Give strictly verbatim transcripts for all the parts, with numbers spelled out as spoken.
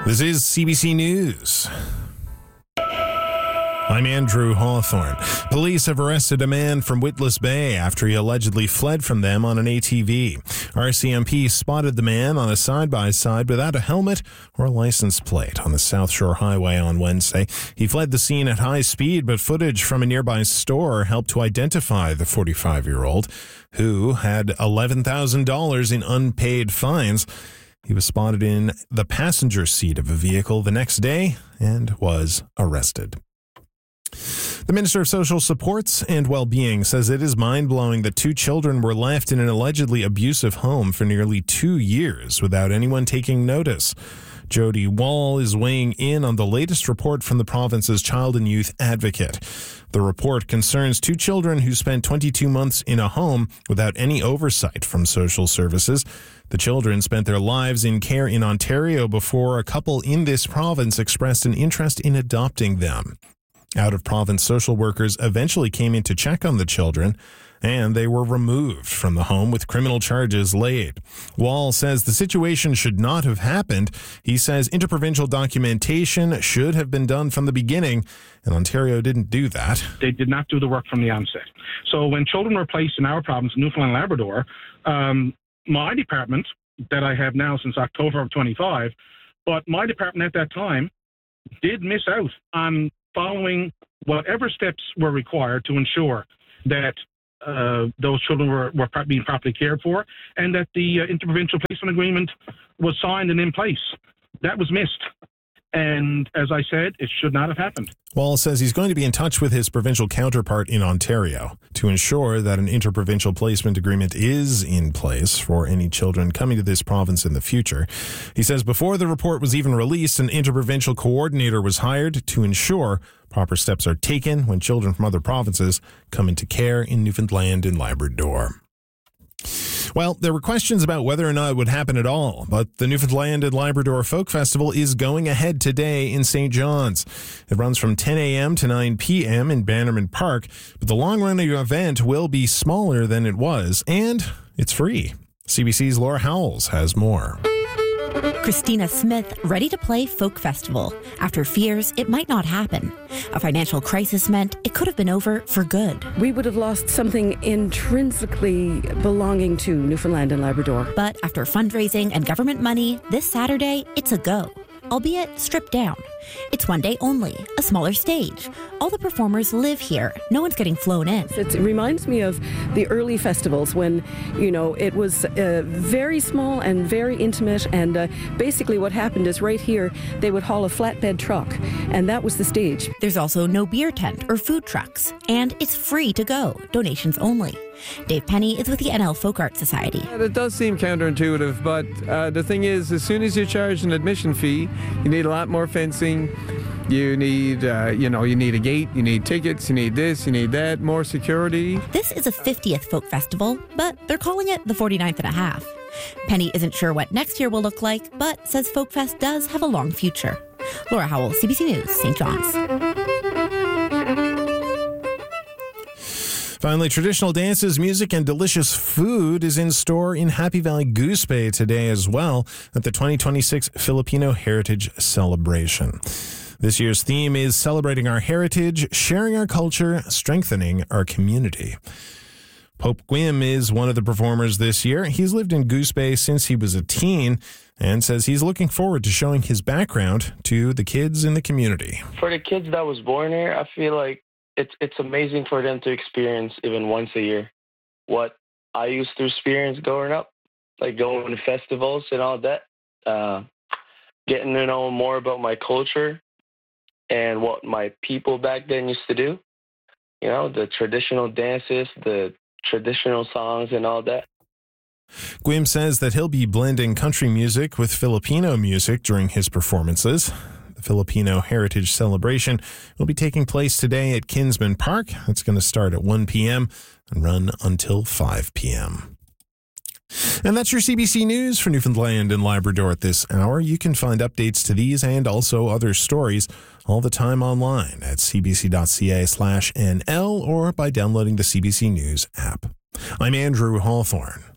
This is C B C News. I'm Andrew Hawthorne. Police have arrested a man from Witless Bay after he allegedly fled from them on an A T V. R C M P spotted the man on a side-by-side without a helmet or a license plate on the South Shore Highway on Wednesday. He fled the scene at high speed, but footage from a nearby store helped to identify the forty-five-year-old, who had eleven thousand dollars in unpaid fines. He was spotted in the passenger seat of a vehicle the next day and was arrested. The Minister of Social Supports and Wellbeing says it is mind-blowing that two children were left in an allegedly abusive home for nearly two years without anyone taking notice. Jody Wall is weighing in on the latest report from the province's Child and Youth Advocate. The report concerns two children who spent twenty-two months in a home without any oversight from social services. The children spent their lives in care in Ontario before a couple in this province expressed an interest in adopting them. Out-of-province social workers eventually came in to check on the children, and they were removed from the home with criminal charges laid. Wall says the situation should not have happened. He says interprovincial documentation should have been done from the beginning, and Ontario didn't do that. They did not do the work from the onset. So when children were placed in our province, Newfoundland and Labrador, um, my department, that I have now since October of twenty-five, but my department at that time did miss out on following whatever steps were required to ensure that uh, those children were, were being properly cared for and that the uh, interprovincial placement agreement was signed and in place. That was missed. And as I said, it should not have happened. Wall says he's going to be in touch with his provincial counterpart in Ontario to ensure that an interprovincial placement agreement is in place for any children coming to this province in the future. He says before the report was even released, an interprovincial coordinator was hired to ensure proper steps are taken when children from other provinces come into care in Newfoundland and Labrador. Well, there were questions about whether or not it would happen at all, but the Newfoundland and Labrador Folk Festival is going ahead today in Saint John's. It runs from ten a.m. to nine p.m. in Bannerman Park, but the long-running event will be smaller than it was, and it's free. C B C's Laura Howells has more. Christina Smith ready to play Folk Festival after fears it might not happen. A financial crisis meant it could have been over for good. We would have lost something intrinsically belonging to Newfoundland and Labrador. But after fundraising and government money, this Saturday, it's a go, albeit stripped down. It's one day only, a smaller stage. All the performers live here. No one's getting flown in. It reminds me of the early festivals when, you know, it was uh, very small and very intimate. And uh, basically what happened is right here, they would haul a flatbed truck. And that was the stage. There's also no beer tent or food trucks. And it's free to go, donations only. Dave Penny is with the N L Folk Art Society. It does seem counterintuitive, but uh, the thing is, as soon as you charge an admission fee, you need a lot more fencing. You need, uh, you know, you need a gate, you need tickets, you need this, you need that, more security. This is a fiftieth Folk Festival, but they're calling it the forty-ninth and a half. Penny isn't sure what next year will look like, but says Folk Fest does have a long future. Laura Howell, C B C News, Saint John's. Finally, traditional dances, music, and delicious food is in store in Happy Valley Goose Bay today as well at the twenty twenty-six Filipino Heritage Celebration. This year's theme is celebrating our heritage, sharing our culture, strengthening our community. Pope Gwym is one of the performers this year. He's lived in Goose Bay since he was a teen and says he's looking forward to showing his background to the kids in the community. For the kids that was born here, I feel like It's it's amazing for them to experience even once a year what I used to experience growing up, like going to festivals and all that, uh, getting to know more about my culture and what my people back then used to do. You know, the traditional dances, the traditional songs and all that. Gwym says that he'll be blending country music with Filipino music during his performances. The Filipino Heritage Celebration will be taking place today at Kinsman Park. It's going to start at one p.m. and run until five p.m. And that's your C B C News for Newfoundland and Labrador at this hour. You can find updates to these and also other stories all the time online at cbc.ca slash NL or by downloading the C B C News app. I'm Andrew Hawthorne.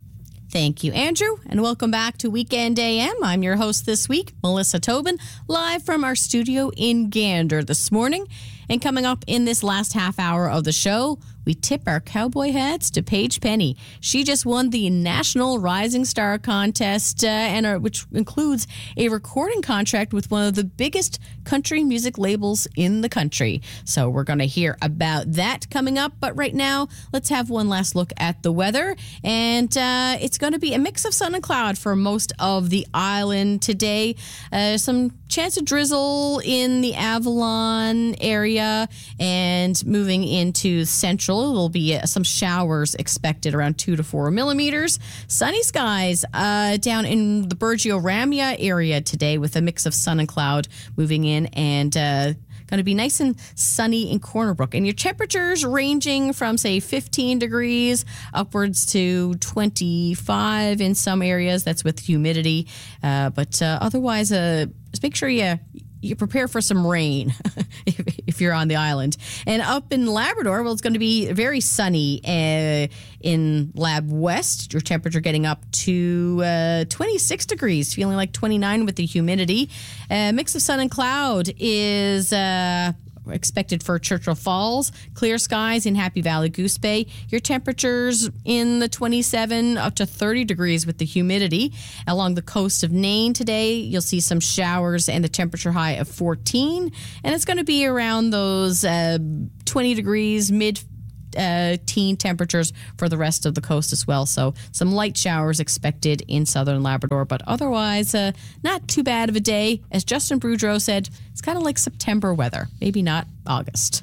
Thank you, Andrew, and welcome back to Weekend A M. I'm your host this week, Melissa Tobin, live from our studio in Gander this morning. And coming up in this last half hour of the show, we tip our cowboy hats to Paige Penny. She just won the National Rising Star Contest, uh, and uh, which includes a recording contract with one of the biggest country music labels in the country. So we're going to hear about that coming up. But right now, let's have one last look at the weather. And uh, it's going to be a mix of sun and cloud for most of the island today. Uh, some chance of drizzle in the Avalon area, and moving into central, there'll be uh, some showers expected around two to four millimeters. Sunny skies uh, down in the Burgeo Ramia area today with a mix of sun and cloud moving in, and uh, going to be nice and sunny in Corner Brook. And your temperatures ranging from, say, fifteen degrees upwards to twenty-five in some areas. That's with humidity. Uh, but uh, otherwise, uh, just make sure you you prepare for some rain if, if you're on the island. And up in Labrador, well, it's going to be very sunny uh, in Lab West. Your temperature getting up to uh, twenty-six degrees, feeling like twenty-nine with the humidity. A uh, mix of sun and cloud is Uh, expected for Churchill Falls. Clear skies in Happy Valley, Goose Bay. Your temperatures in the twenty-seven up to thirty degrees with the humidity. Along the coast of Nain today, you'll see some showers and the temperature high of fourteen. And it's going to be around those uh, twenty degrees, mid Uh, teen temperatures for the rest of the coast as well. So some light showers expected in southern Labrador, but otherwise uh, not too bad of a day. As Justin Boudreau said, it's kind of like September weather, maybe not August.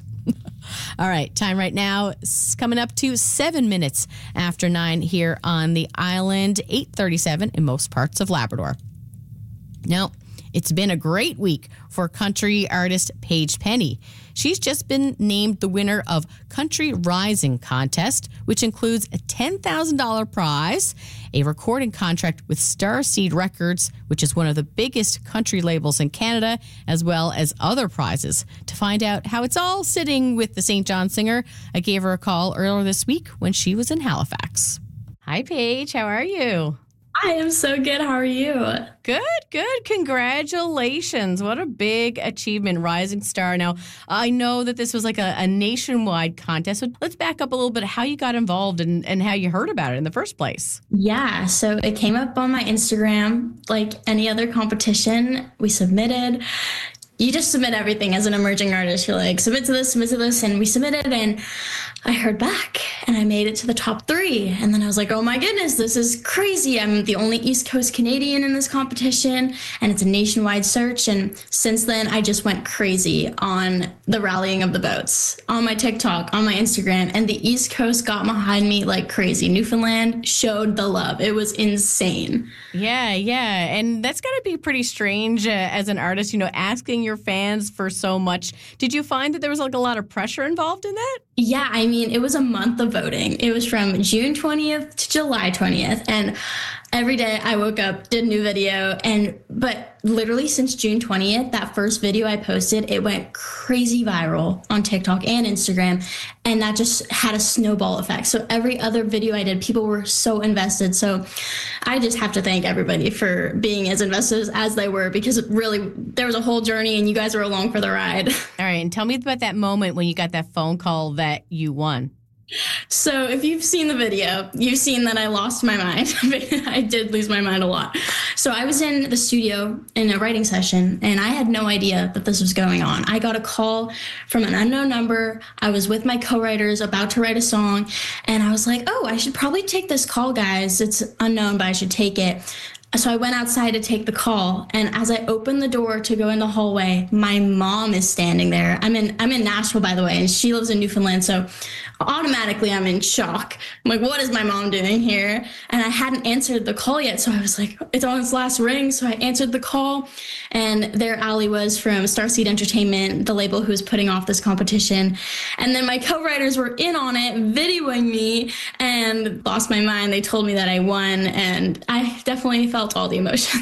All right, time right now is coming up to seven minutes after nine here on the island, eight thirty-seven in most parts of Labrador. Now, it's been a great week for country artist Paige Penny. She's just been named the winner of Country Rising Contest, which includes a ten thousand dollars prize, a recording contract with Starseed Records, which is one of the biggest country labels in Canada, as well as other prizes. To find out how it's all sitting with the Saint John singer, I gave her a call earlier this week when she was in Halifax. Hi, Paige. How are you? I am so good. How are you? Good, good. Congratulations. What a big achievement, Rising Star. Now, I know that this was like a, a nationwide contest. So let's back up a little bit how you got involved and, and how you heard about it in the first place. Yeah, so it came up on my Instagram like any other competition. We submitted. You just submit everything as an emerging artist. You're like, submit to this, submit to this. And we submitted, and I heard back, and I made it to the top three. And then I was like, oh my goodness, this is crazy. I'm the only East Coast Canadian in this competition, and it's a nationwide search. And since then, I just went crazy on the rallying of the boats, on my TikTok, on my Instagram, and the East Coast got behind me like crazy. Newfoundland showed the love. It was insane. Yeah, yeah. And that's got to be pretty strange uh, as an artist, you know, asking your fans for so much. Did you find that there was like a lot of pressure involved in that? Yeah, I mean, it was a month of voting. It was from June twentieth to July twentieth. And every day I woke up, did a new video. And but literally since June twentieth, that first video I posted, it went crazy viral on TikTok and Instagram. And that just had a snowball effect. So every other video I did, people were so invested. So I just have to thank everybody for being as invested as they were, because really there was a whole journey and you guys were along for the ride. All right. And tell me about that moment when you got that phone call that you won. So if you've seen the video, you've seen that I lost my mind. I did lose my mind a lot. So I was in the studio in a writing session, and I had no idea that this was going on. I got a call from an unknown number. I was with my co-writers about to write a song, and I was like, oh, I should probably take this call, guys. It's unknown, but I should take it. So I went outside to take the call, and as I opened the door to go in the hallway, my mom is standing there. I'm in I'm in Nashville, by the way, and she lives in Newfoundland, so automatically I'm in shock. I'm like, what is my mom doing here? And I hadn't answered the call yet, so I was like, it's on its last ring. So I answered the call, and there Ali was from Starseed Entertainment, the label who was putting off this competition. And then my co-writers were in on it, videoing me, and lost my mind. They told me that I won, and I definitely felt all the emotions.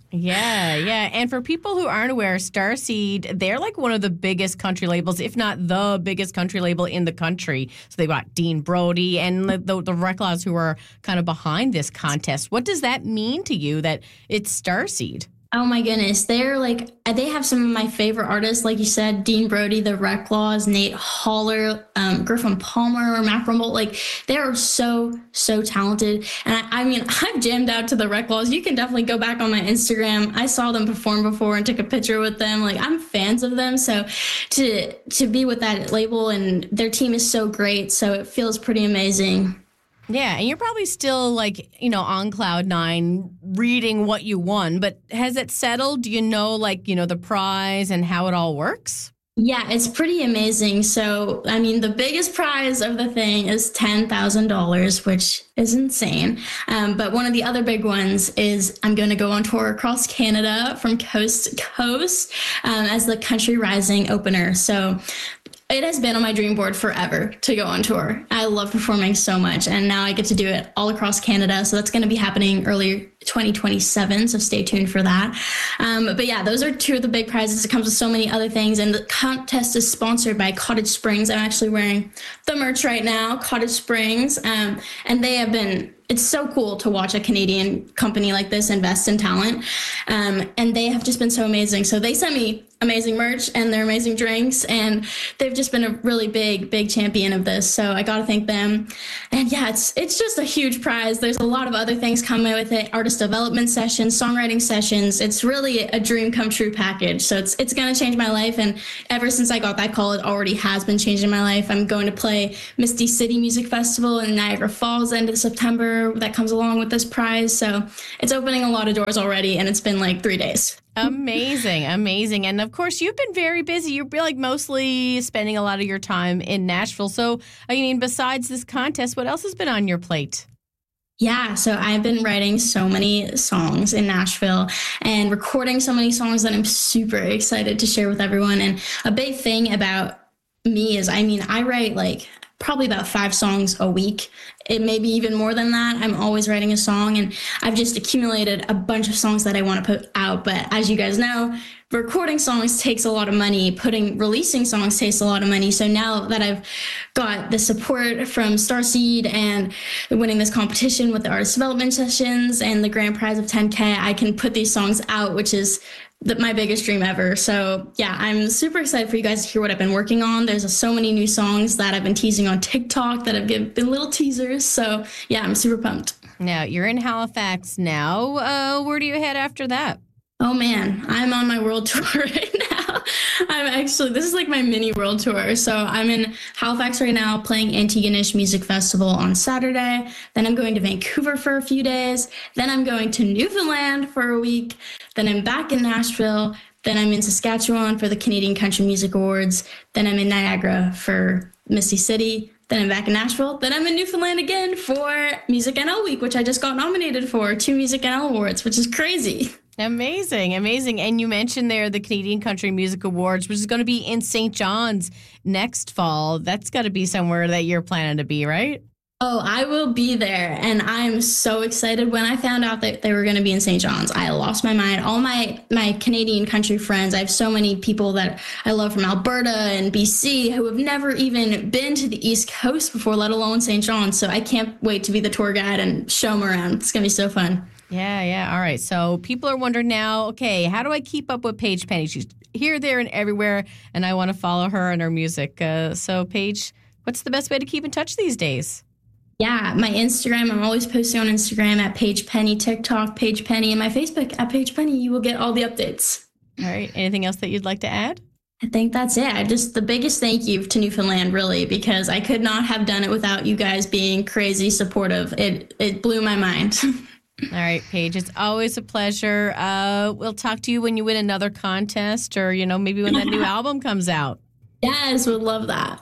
Yeah, yeah. And for people who aren't aware, Starseed, they're like one of the biggest country labels, if not the biggest country label in the country. So they've got Dean Brody and the, the, the Reclaws who are kind of behind this contest. What does that mean to you that it's Starseed? Oh my goodness. They're like, they have some of my favorite artists, like you said, Dean Brody, the Reclaws, Nate Holler, um, Griffin Palmer, Mac Rumble. Like, they are so, so talented. And I, I mean, I've jammed out to the Reclaws. You can definitely go back on my Instagram. I saw them perform before and took a picture with them. Like, I'm fans of them. So to, to be with that label, and their team is so great. So it feels pretty amazing. Yeah, and you're probably still, like, you know, on cloud nine reading what you won, but has it settled? Do you know, like, you know, the prize and how it all works? Yeah, it's pretty amazing. So, I mean, the biggest prize of the thing is ten thousand dollars, which is insane. Um, but one of the other big ones is I'm going to go on tour across Canada from coast to coast um, as the Country Rising opener. So it has been on my dream board forever to go on tour. I love performing so much, and now I get to do it all across Canada. So that's going to be happening early twenty twenty-seven, so stay tuned for that. Um, but yeah, those are two of the big prizes. It comes with so many other things, and the contest is sponsored by Cottage Springs. I'm actually wearing the merch right now, Cottage Springs, um, and they have been... It's so cool to watch a Canadian company like this invest in talent. Um, and they have just been so amazing. So they sent me amazing merch and their amazing drinks, and they've just been a really big, big champion of this. So I got to thank them. And yeah, it's it's just a huge prize. There's a lot of other things coming with it, artist development sessions, songwriting sessions. It's really a dream come true package. So it's it's going to change my life. And ever since I got that call, it already has been changing my life. I'm going to play Misty City Music Festival in Niagara Falls end of September. That comes along with this prize. So it's opening a lot of doors already, and it's been like three days. Amazing, amazing. And of course, you've been very busy. You're like mostly spending a lot of your time in Nashville. So, I mean, besides this contest, what else has been on your plate? Yeah, so I've been writing so many songs in Nashville and recording so many songs that I'm super excited to share with everyone. And a big thing about me is, I mean, I write like probably about five songs a week. It may be even more than that. I'm always writing a song, and I've just accumulated a bunch of songs that I want to put out. But as you guys know, recording songs takes a lot of money. Putting, releasing songs takes a lot of money. So now that I've got the support from Starseed and winning this competition with the artist development sessions and the grand prize of ten K, I can put these songs out, which is the, my biggest dream ever. So yeah, I'm super excited for you guys to hear what I've been working on. There's so many new songs that I've been teasing on TikTok that have been little teasers. So yeah, I'm super pumped. Now, you're in Halifax now. Uh, where do you head after that? Oh man, I'm on my world tour right now. I'm actually, this is like my mini world tour. So I'm in Halifax right now playing Antigonish Music Festival on Saturday. Then I'm going to Vancouver for a few days. Then I'm going to Newfoundland for a week. Then I'm back in Nashville. Then I'm in Saskatchewan for the Canadian Country Music Awards. Then I'm in Niagara for Misty City. Then I'm back in Nashville. Then I'm in Newfoundland again for Music N L Week, which I just got nominated for, two Music N L Awards, which is crazy. Amazing, amazing. And you mentioned there the Canadian Country Music Awards, which is going to be in Saint John's next fall. That's got to be somewhere that you're planning to be, right? Oh, I will be there. And I'm so excited. When I found out that they were going to be in Saint John's, I lost my mind. All my, my Canadian country friends, I have so many people that I love from Alberta and B C who have never even been to the East Coast before, let alone Saint John's. So I can't wait to be the tour guide and show them around. It's going to be so fun. Yeah, yeah. All right. So people are wondering now, okay, how do I keep up with Paige Penny? She's here, there, and everywhere, and I want to follow her and her music. Uh, so, Paige, what's the best way to keep in touch these days? Yeah, my Instagram, I'm always posting on Instagram at Paige Penny, TikTok, Paige Penny, and my Facebook at Paige Penny. You will get all the updates. All right. Anything else that you'd like to add? I think that's it. I just the biggest thank you to Newfoundland, really, because I could not have done it without you guys being crazy supportive. It it blew my mind. All right, Paige, it's always a pleasure. Uh, we'll talk to you when you win another contest or, you know, maybe when that new album comes out. Yes, would love that.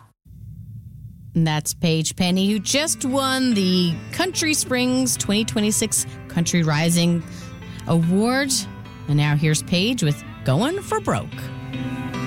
And that's Paige Penny, who just won the Country Springs twenty twenty-six Country Rising Award. And now here's Paige with Going for Broke.